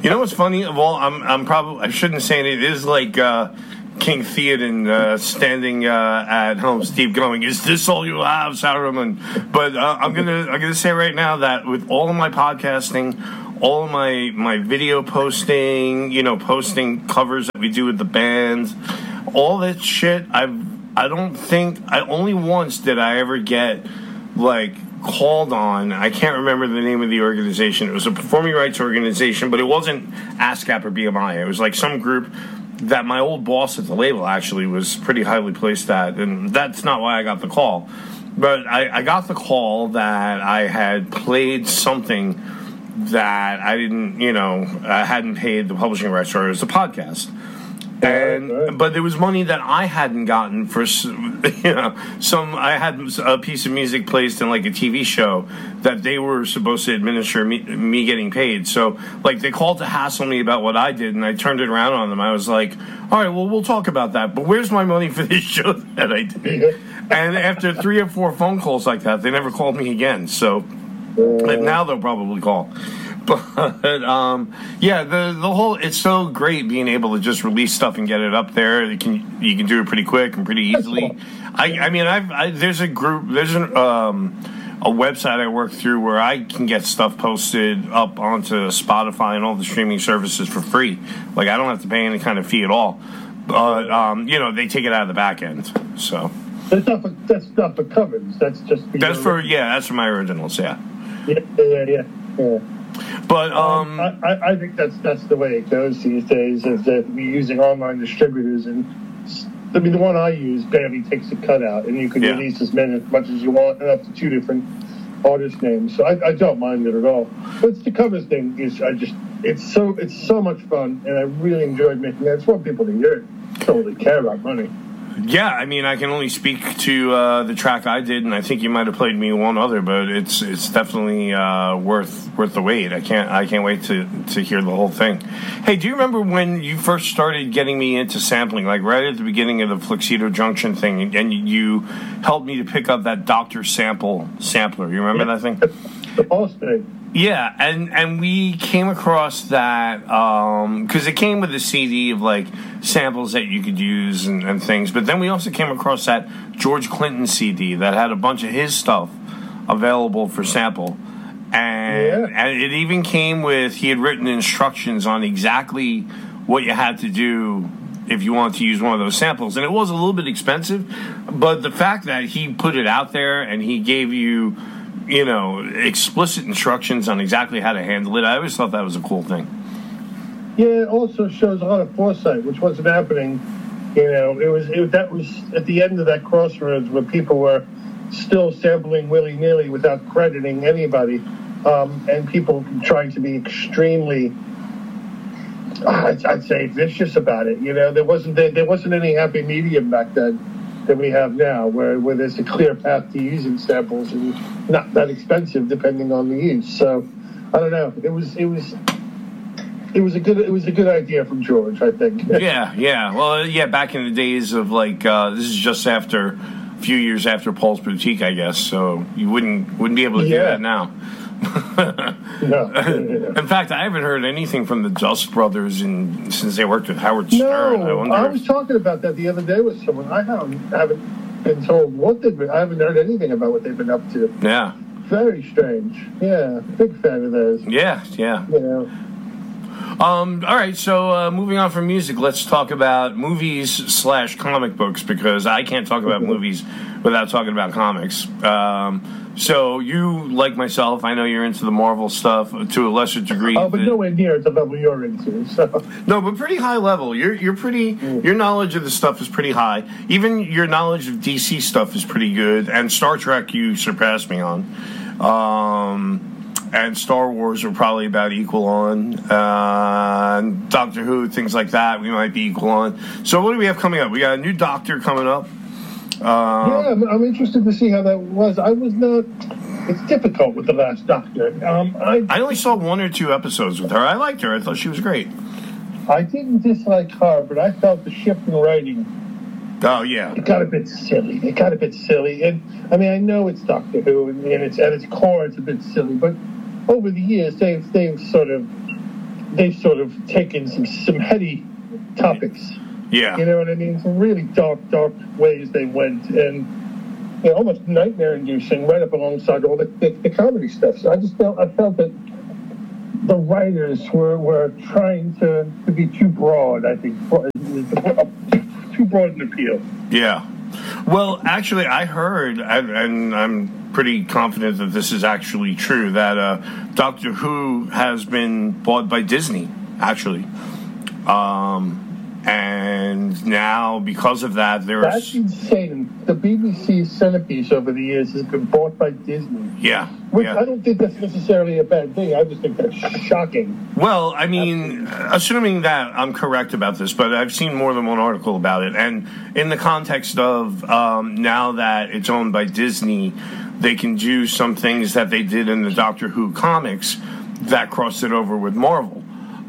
You know what's funny? Well, I shouldn't say it. It is like King Theoden standing at Helm's Deep, going, "Is this all you have, Saruman?" But I'm gonna say right now that with all of my podcasting, all of my video posting, posting covers that we do with the bands, all that shit, only once did I ever get called on. I can't remember the name of the organization. It was a performing rights organization, but it wasn't ASCAP or BMI. It was some group that my old boss at the label actually was pretty highly placed at, and that's not why I got the call. But I got the call that I had played something that I didn't, I hadn't paid the publishing rights for. It was a podcast. But there was money that I hadn't gotten for, I had a piece of music placed in a TV show that they were supposed to administer me getting paid. So they called to hassle me about what I did, and I turned it around on them. I was like, all right, well, we'll talk about that, but where's my money for this show that I did? And after 3 or 4 phone calls like that, they never called me again. So now they'll probably call. But the whole, it's so great being able to just release stuff and get it up there. You can do it pretty quick and pretty easily. There's a website I work through where I can get stuff posted up onto Spotify and all the streaming services for free. I don't have to pay any kind of fee at all. But they take it out of the back end. So that's not for covers. That's just that's for my originals. Yeah. Yeah. But I think that's the way it goes these days, is that we're using online distributors, and the one I use barely takes a cut out, and you can release as much as you want, and up to 2 different artist names. So I don't mind it at all. But it's the covers thing it's so much fun, and I really enjoyed making that. It's what people to hear. Don't really care about money. Yeah, I can only speak to the track I did, and I think you might have played me one other, but it's definitely worth the wait. I can't wait to hear the whole thing. Hey, do you remember when you first started getting me into sampling, right at the beginning of the Fluxido Junction thing, and you helped me to pick up that Dr. sampler? You remember that thing? The Pulse thing. Yeah, and we came across that because it came with a CD of samples that you could use and things. But then we also came across that George Clinton CD that had a bunch of his stuff available for sample, and it even came with, he had written instructions on exactly what you had to do if you wanted to use one of those samples. And it was a little bit expensive, but the fact that he put it out there and he gave you explicit instructions on exactly how to handle it, I always thought that was a cool thing. Yeah, it also shows a lot of foresight, which wasn't happening. That was at the end of that crossroads where people were still sampling willy-nilly without crediting anybody, and people trying to be extremely, I'd say, vicious about it. There wasn't any happy medium back then that we have now, where there's a clear path to using samples and not that expensive depending on the use. So I don't know. It was a good idea from George, I think. Yeah. Well, back in the days of this is just after a few years after Paul's Boutique, I guess. So you wouldn't be able to do that now. No. In fact, I haven't heard anything from the Dust Brothers since they worked with Howard Stern. I was talking about that the other day with someone. I haven't been told I haven't heard anything about what they've been up to. Yeah. Very strange. Yeah, big fan of those. Yeah. All right, so moving on from music, let's talk about movies/comic books, because I can't talk about movies without talking about comics. So you, like myself, I know you're into the Marvel stuff to a lesser degree. But nowhere near the level you're into. So. No, but pretty high level. Your knowledge of the stuff is pretty high. Even your knowledge of DC stuff is pretty good. And Star Trek, you surpassed me on. And Star Wars are probably about equal on. Doctor Who, things like that, we might be equal on. So what do we have coming up? We got a new Doctor coming up. I'm interested to see how that was. I was not. It's difficult with the last Doctor. I only saw 1 or 2 episodes with her. I liked her. I thought she was great. I didn't dislike her, but I felt the shift in writing. Oh yeah, it got a bit silly. And I know it's Doctor Who, and it's at its core, it's a bit silly. But over the years, they've sort of they've sort of taken some heady topics. Yeah. You know what I mean? Some really dark ways they went, and almost nightmare-inducing, right up alongside all the comedy stuff. So I felt that the writers were trying to be too broad. I think too broad an appeal. Yeah. Well, actually, I heard, and I'm pretty confident that this is actually true, that Doctor Who has been bought by Disney, actually. And now, because of that, That's insane. The BBC centerpiece over the years has been bought by Disney. Yeah. Which I don't think that's necessarily a bad thing. I just think that's shocking. Well, I mean, assuming that I'm correct about this, but I've seen more than one article about it. And in the context of now that it's owned by Disney, they can do some things that they did in the Doctor Who comics that crossed it over with Marvel.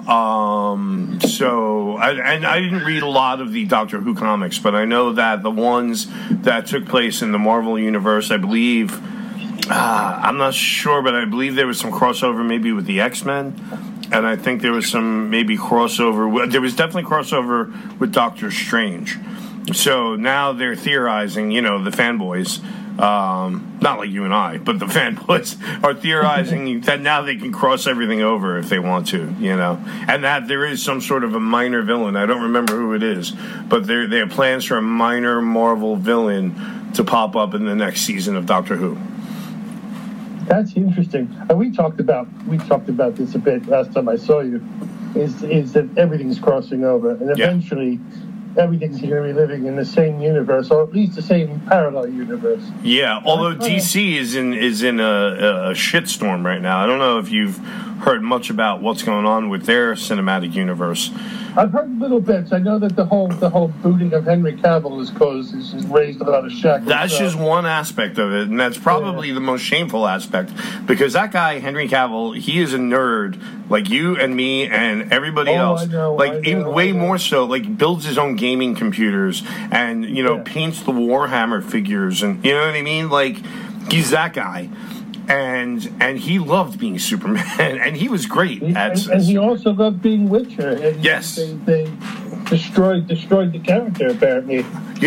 So I didn't read a lot of the Doctor Who comics, but I know that the ones that took place in the Marvel universe, I believe, I'm not sure, but I believe there was some crossover maybe with the X-Men, and I think there was some maybe crossover. There was definitely crossover with Doctor Strange. So now they're theorizing, the fanboys, not like you and I, but the fanboys are theorizing that now they can cross everything over if they want to, and that there is some sort of a minor villain. I don't remember who it is, but they have plans for a minor Marvel villain to pop up in the next season of Doctor Who. That's interesting. And we talked about this a bit last time I saw you. Is that everything's crossing over, and eventually everything's going to be living in the same universe, or at least the same parallel universe. Yeah, although DC is in a shitstorm right now. I don't know if you've heard much about what's going on with their cinematic universe. I've heard little bits. I know that the whole booting of Henry Cavill has raised a lot of shackles. That's just one aspect of it, and that's probably the most shameful aspect, because that guy, Henry Cavill, he is a nerd like you and me and everybody else. Way more so, like builds his own gaming computers and, paints the Warhammer figures, and you know what I mean? Like, he's that guy. And he loved being Superman, and he was great. And he also loved being Witcher. And yes, they destroyed the character. Apparently,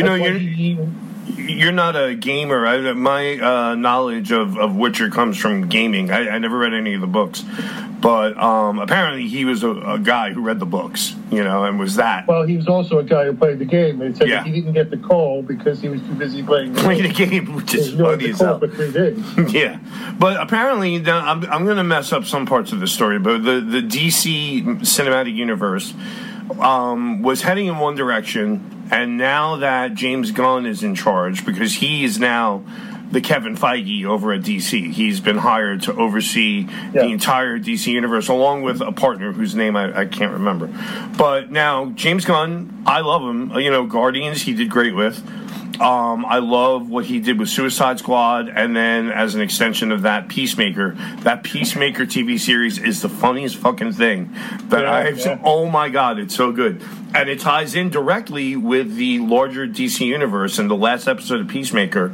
you're not a gamer. My knowledge of Witcher comes from gaming. I never read any of the books, but apparently he was a guy who read the books, and was that. Well, he was also a guy who played the game, and said that he didn't get the call because he was too busy playing the game, which is funny as hell. For 3 days. Yeah, but apparently, I'm going to mess up some parts of the story, but the DC cinematic universe was heading in one direction. And now that James Gunn is in charge, because he is now the Kevin Feige over at DC, he's been hired to oversee the entire DC universe, along with a partner whose name I can't remember. But now, James Gunn, I love him. Guardians, he did great with. I love what he did with Suicide Squad, and then as an extension of that, Peacemaker. That Peacemaker TV series is the funniest fucking thing that oh my God, it's so good. And it ties in directly with the larger DC universe. In the last episode of Peacemaker,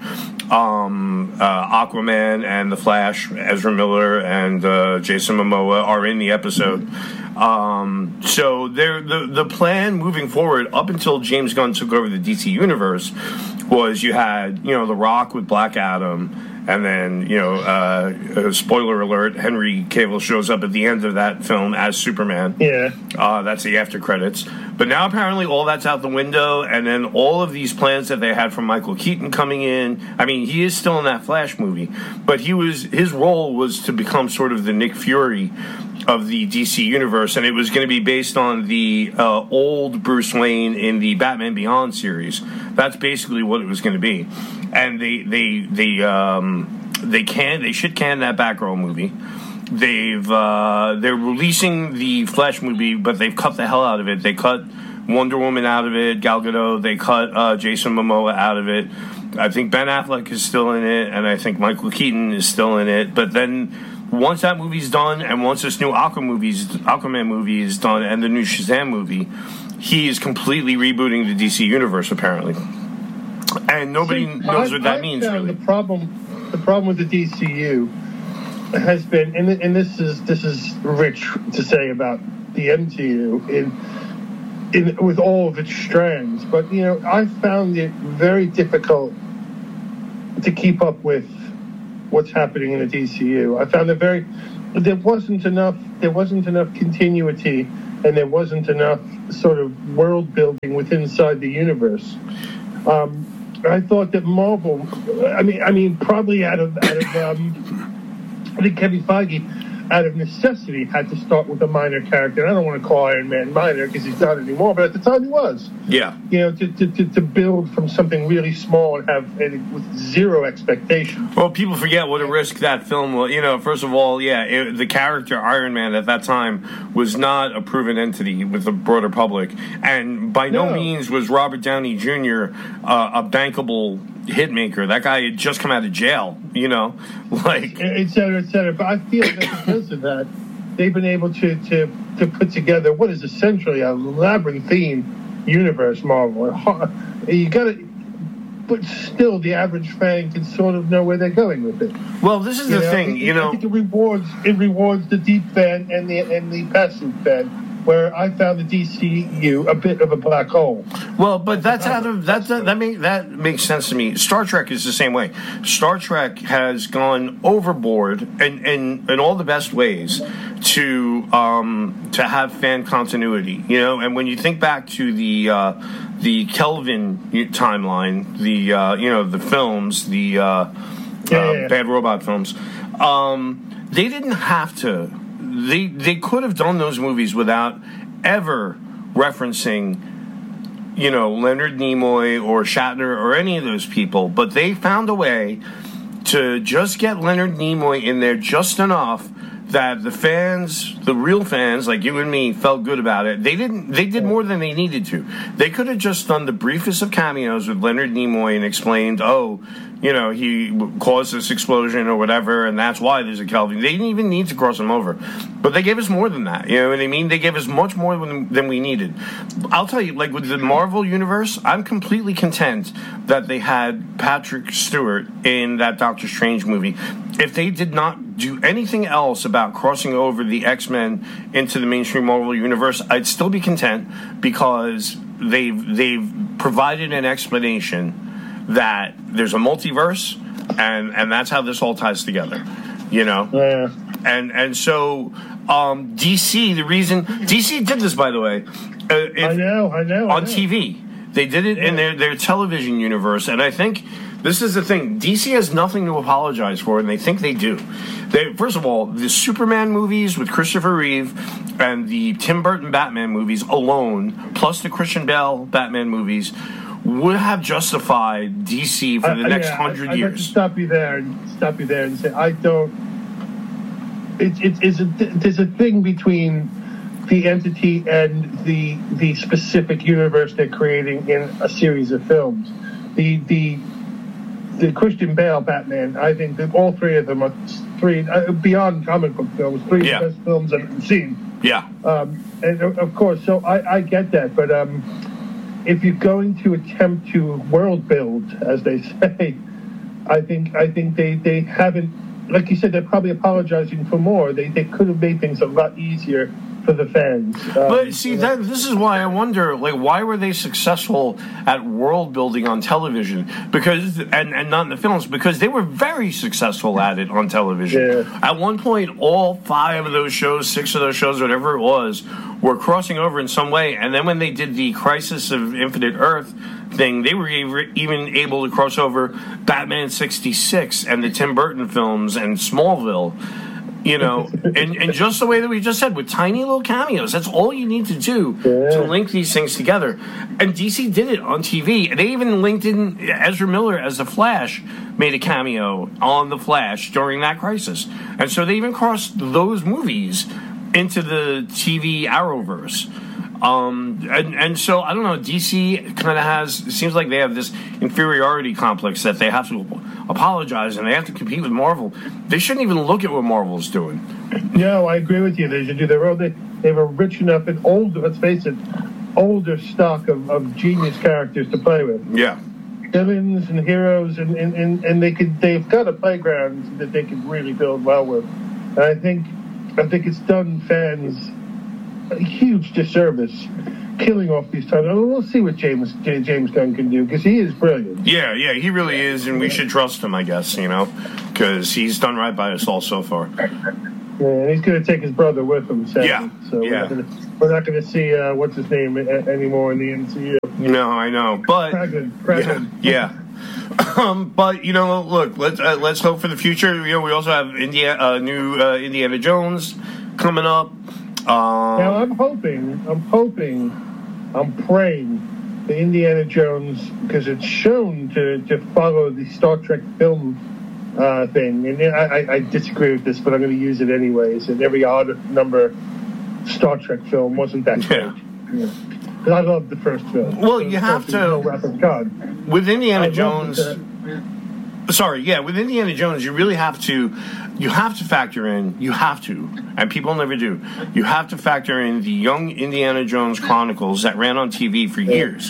Aquaman and The Flash, Ezra Miller and Jason Momoa are in the episode. So the plan moving forward up until James Gunn took over the DC universe was you had, The Rock with Black Adam, and then, spoiler alert, Henry Cavill shows up at the end of that film as Superman. Yeah. That's the after credits. But now apparently all that's out the window, and then all of these plans that they had from Michael Keaton coming in. I mean, he is still in that Flash movie, but his role was to become sort of the Nick Fury of the DC universe, and it was going to be based on the old Bruce Wayne in the Batman Beyond series. That's basically what it was going to be, and they should can that Batgirl movie. They're releasing the Flash movie, but they've cut the hell out of it. They cut Wonder Woman out of it, Gal Gadot. They cut Jason Momoa out of it. I think Ben Affleck is still in it, and I think Michael Keaton is still in it. But then once that movie's done, and once this new Aquaman movie is done, and the new Shazam movie, he is completely rebooting the DC universe, apparently. And nobody knows what that means, really. The problem with the DCU has been, and this is rich to say about the MCU with all of its strands, but I found it very difficult to keep up with what's happening in the DCU. I found there wasn't enough continuity, and there wasn't enough sort of world building inside the universe. I thought that Marvel, I mean, probably out of I think Kevin Feige, out of necessity, had to start with a minor character. And I don't want to call Iron Man minor because he's not anymore, but at the time he was. Yeah. To build from something really small and with zero expectation. Well, people forget what a risk that film was. First of all, the character Iron Man at that time was not a proven entity with the broader public, and by no means was Robert Downey Jr. A bankable hitmaker. That guy had just come out of jail, et cetera, et cetera. But I feel that because of that, they've been able to put together what is essentially a labyrinthine universe. Marvel, you got to, but still, the average fan can sort of know where they're going with it. Well, this is the thing, I think it rewards the deep fan and the passive fan. Where I found the DCU a bit of a black hole. Well, but that makes sense to me. Star Trek is the same way. Star Trek has gone overboard in all the best ways to have fan continuity. And when you think back to the Kelvin timeline, the films, the Bad Robot films, they didn't have to. They could have done those movies without ever referencing, Leonard Nimoy or Shatner or any of those people. But they found a way to just get Leonard Nimoy in there just enough that the real fans, like you and me, felt good about it. They did more than they needed to. They could have just done the briefest of cameos with Leonard Nimoy and explained, he caused this explosion or whatever, and that's why there's a Kelvin. They didn't even need to cross him over. But they gave us more than that. You know what I mean? They gave us much more than we needed. I'll tell you, like with the Marvel Universe, I'm completely content that they had Patrick Stewart in that Doctor Strange movie. If they did not do anything else about crossing over the X-Men into the mainstream Marvel Universe, I'd still be content because they've provided an explanation that there's a multiverse, and that's how this all ties together, Yeah. And so DC, the reason DC did this, by the way, I know. On TV, they did it in their television universe, and I think this is the thing. DC has nothing to apologize for, and they think they do. First of all, the Superman movies with Christopher Reeve and the Tim Burton Batman movies alone, plus the Christian Bale Batman movies, would have justified DC for the next 100 years. I'd like to stop you there and say I don't. There's a thing between the entity and the specific universe they're creating in a series of films. The Christian Bale Batman, I think that all three of them are beyond comic book films, three of the best films I've ever seen. Yeah. And of course, so I get that, but if you're going to attempt to world build, as they say, I think they haven't, like you said, they're probably apologizing for more. They could have made things a lot easier for the fans. But see, this is why I wonder, why were they successful at world building on television? Because and not in the films, because they were very successful at it on television. Yeah. At one point, all 5 of those shows, 6 of those shows, whatever it was, were crossing over in some way. And then when they did the Crisis of Infinite Earth thing, they were even able to cross over Batman 66 and the Tim Burton films and Smallville. And just the way that we just said, with tiny little cameos. That's all you need to do to link these things together. And DC did it on TV. They even linked in Ezra Miller as the Flash, made a cameo on the Flash during that crisis. And so they even crossed those movies into the TV Arrowverse. And so I don't know, DC kind of seems like they have this inferiority complex that they have to apologize and they have to compete with Marvel. They shouldn't even look at what Marvel's doing. No, I agree with you. They should do their own. They have a rich enough and older, let's face it, older stock of genius characters to play with. Yeah. villains and heroes, and they've got a playground that they could really build well with. And I think it's done fans a huge disservice killing off these titles. We'll see what James Gunn can do, because he is brilliant. Yeah, he really is, and we should trust him, I guess, because he's done right by us all so far. Yeah, and he's going to take his brother with him, sadly. Yeah, so we're not going to see what's his name anymore in the MCU. No, I know, but Kragan. Yeah. But look, let's hope for the future. We also have new Indiana Jones coming up. Now I'm praying the Indiana Jones, because it's shown to follow the Star Trek film thing, and I disagree with this, but I'm going to use it anyways. And every odd number Star Trek film wasn't that great. Yeah. I love the first film. Well, you have to. With Indiana Jones. With Indiana Jones, you really have to. You have to factor in. And people never do. You have to factor in the Young Indiana Jones Chronicles that ran on TV for years.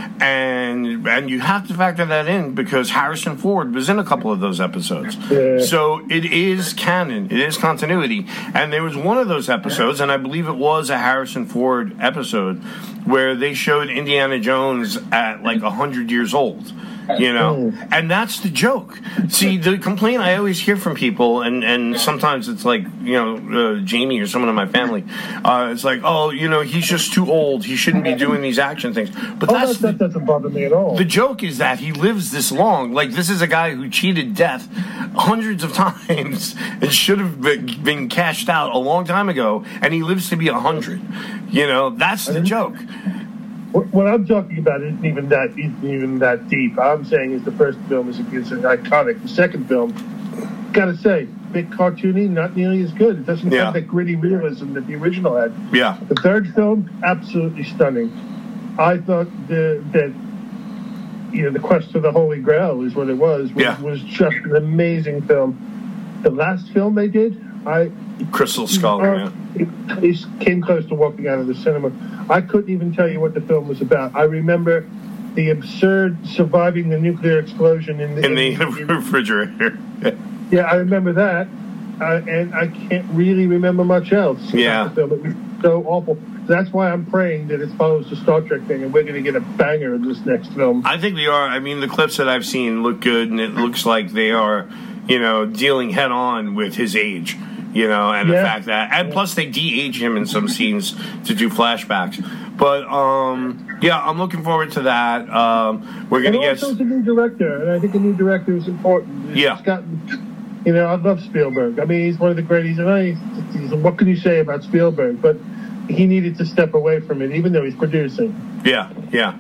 And you have to factor that in because Harrison Ford was in a couple of those episodes. Yeah. So it is canon. It is continuity. And there was one of those episodes, and I believe it was a Harrison Ford episode, where they showed Indiana Jones at like 100 years old. And that's the joke. See, the complaint I always hear from people, and sometimes it's like, Jamie or someone in my family, it's like, he's just too old. He shouldn't be doing these action things. But that doesn't bother me at all. The joke is that he lives this long. Like, this is a guy who cheated death hundreds of times and should have been cashed out a long time ago, and he lives to be 100. That's the joke. What I'm talking about isn't even that deep. I'm saying is the first film is iconic. The second film, gotta say, bit cartoony, not nearly as good. It doesn't have that gritty realism that the original had. Yeah. The third film, absolutely stunning. I thought that the Quest for the Holy Grail is what it was just an amazing film. The last film they did, Crystal Skull, it came close to walking out of the cinema. I couldn't even tell you what the film was about. I remember the absurd surviving the nuclear explosion in the refrigerator. Yeah, I remember that, and I can't really remember much else. Yeah, the film. It was so awful. That's why I'm praying that it follows the Star Trek thing, and we're going to get a banger in this next film. I think we are. I mean, the clips that I've seen look good, and it looks like they are, dealing head on with his age. And the fact that, and plus they de-age him in some scenes to do flashbacks. But I'm looking forward to that. We're going to get. Also, it's a new director, and I think a new director is important. It's gotten, I love Spielberg. I mean, he's one of the great. What can you say about Spielberg? But he needed to step away from it, even though he's producing. Yeah.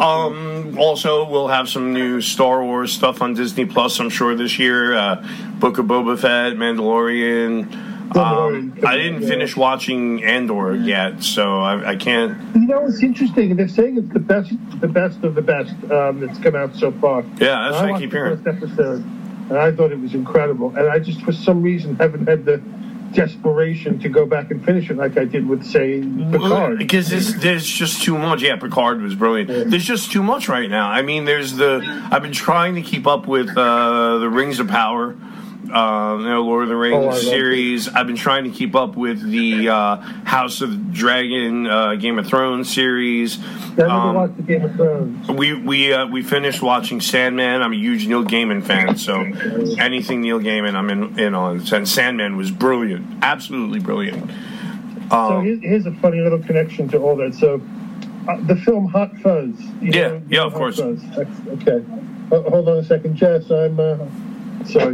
Also, we'll have some new Star Wars stuff on Disney Plus, I'm sure, this year. Book of Boba Fett, Mandalorian. I didn't finish watching Andor yet, so I can't. It's interesting. They're saying it's the best of the best that's come out so far. Yeah, that's what I keep hearing. First episode, and I thought it was incredible. And I just, for some reason, haven't had the desperation to go back and finish it like I did with, say, Picard. Because there's just too much. Yeah, Picard was brilliant. Yeah. There's just too much right now. I mean, I've been trying to keep up with the Rings of Power, Lord of the Rings series. I've been trying to keep up with the House of Dragon, Game of Thrones series. I never watched the Game of Thrones. We finished watching Sandman. I'm a huge Neil Gaiman fan, so anything Neil Gaiman I'm in on. And Sandman was brilliant, absolutely brilliant. So here's a funny little connection to all that. So the film Hot Fuzz. Of course. Fuzz. Okay. Hold on a second, Jess. I'm sorry.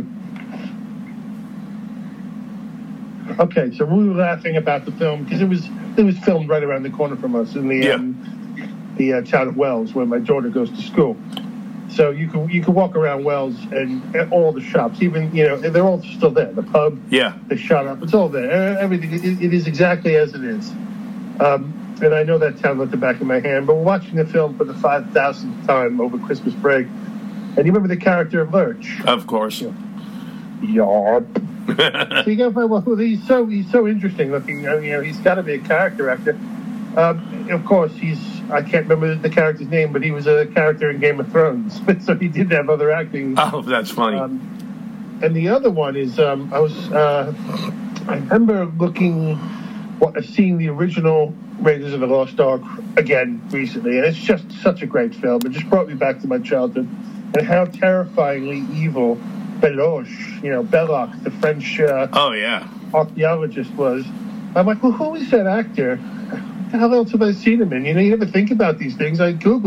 Okay, so we were laughing about the film because it was filmed right around the corner from us in the town of Wells, where my daughter goes to school. So you can walk around Wells and all the shops, even they're all still there. The pub, the shut up, it's all there. Everything it is exactly as it is. And I know that town like the back of my hand. But we're watching the film for the 5,000th time over Christmas break. And you remember the character of Lurch? Of course. Yarp. So you go find, well, he's so interesting looking. He's got to be a character actor. Of course, he's I can't remember the character's name, but he was a character in Game of Thrones, so he did have other acting. Oh, that's funny. And the other one is I remember seeing the original Raiders of the Lost Ark again recently, and it's just such a great film. It just brought me back to my childhood and how terrifyingly evil Belloc, Belloc, the French archaeologist was. I'm like, well, who is that actor? What the hell else have I seen him in? You never think about these things. I Googled